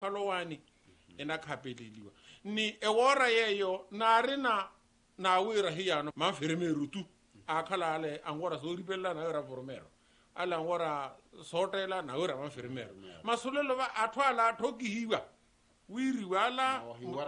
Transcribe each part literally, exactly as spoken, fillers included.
palowani ena khapeleliwa ni ewora yeyo narina na wira hiyano manfermeru tu akhala ale angora so ripella na era formero ala angora sotela na era manfermero masulelo ba athwala thoki hiwa wiri wala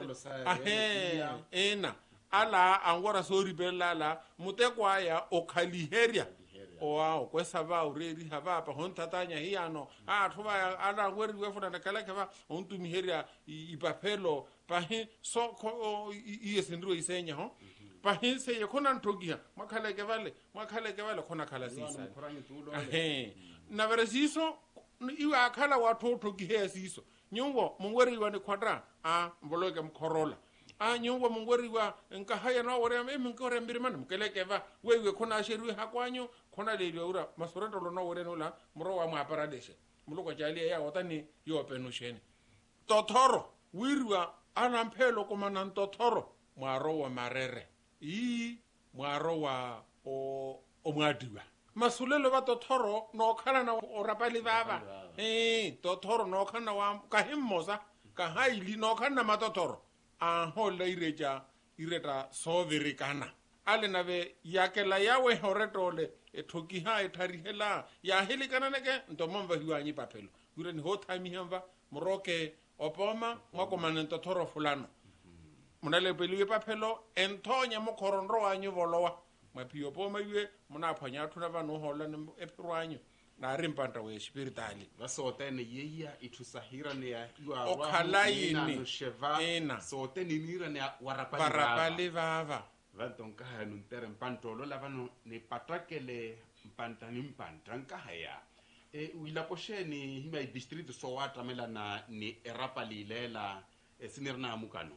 ahe ena ala angora so ripella la mutekwa ya okhaliheria oa kwesa ba ureri haba pa hontatanya hiyano a thoba ala ngori we funa nakala kaba ontumi heria ipapelo pa he so iyesindro isenya ho pa he se yekona ntogia makhala kevale makhala kevale khona khala sisa eh na veresiso iwa akhala wa thotho gihe siso nyungo mungweri wa ni kwadra a mboloke mkhorola a nyungo mungweri wa nkahaya no wore me mkore mbirimana mkelekeva wewe khona sheru hakwanyo khona leli ura masorento lo no wore no la mro wa mwa paradise muloko jali ya otani yo penusheni tothoro wirwa ana mphelo komana ntothoro mwaro wa marere i mwaro wa o omwadiwa masulelo ba tothoro no khala na orapali baba eh tothoro no khana wa ka himmosa ka haili no khana matothoro a hola ireja ireta soverikana ale nave yakela yawe horetole ethoki ha etharihela ya helikana neke ntomomba hiwanyi papelo ure ni hothami hamba moroke opoma ngakomana ntothoro fulano munale pelu papelo enthonya mokhoronro wanyu volowa maphiyo poma iwe muna phanya thuna vano hola ne epirwanyu na rimpanta we spiritali vasotene yeya ithusahira ne ya iwa okhalaini ena sotene nira ne warapali warapali vava vantonka hanu ntere mpantolo lavano ne patrakele mpantani mpantanka haya e wila posheni hima district so watamela na ni erapali lela esinirna amukano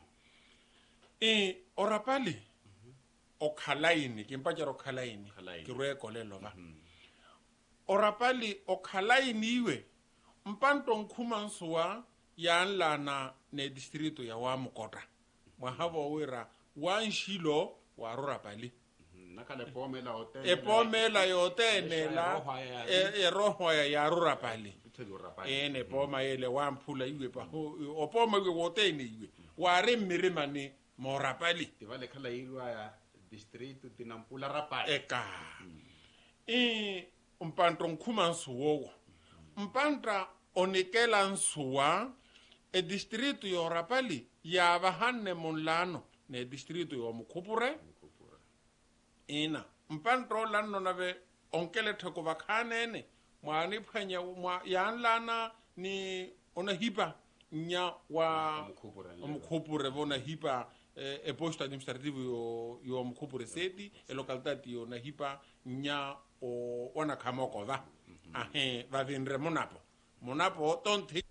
e orapali mm-hmm. okhalaini kimpajaro khalaini kirweko lelo va mm-hmm. orapali okhalaini iwe mpanto nkhumansuwa yanlana ne district ya wa mukota mwahavo wira wanshilo wa rorapali nakale pomela hotel epomela yotenela e roho ya ya rorapali ene poma ele wamphula iwe pa opoma iwe wotene iwe ware mmirimane morapali tivale khala ilwa ya district tinampula rapali eka e umpanto nkhumansuwo mpanta onikela nsuwa e district yo rapali ya bahanne monlano ne district yo mukhupure ina mpanto lanno nabe onkele theko bakhanene mwani phanya mwa yanlana ni ona hipa nya wa mukhupure bona hipa e posto administrativo yo yo mukhupure seti e localidade yo na hipa nya o ona khamoko va ahe va venre monapo monapo tonthi